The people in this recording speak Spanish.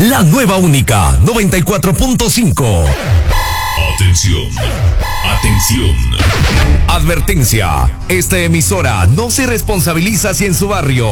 La nueva única 94.5. Atención. Atención. Advertencia. Esta emisora no se responsabiliza si en su barrio